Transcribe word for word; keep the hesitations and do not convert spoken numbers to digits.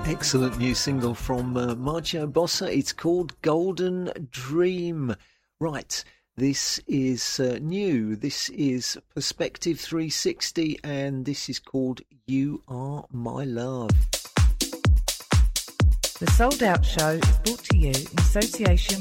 Excellent new single from uh, Maggio Bossa. It's called Golden Dream. Right, this is uh, new. This is Perspective three sixty, and this is called You Are My Love. The Sold Out Show is brought to you in association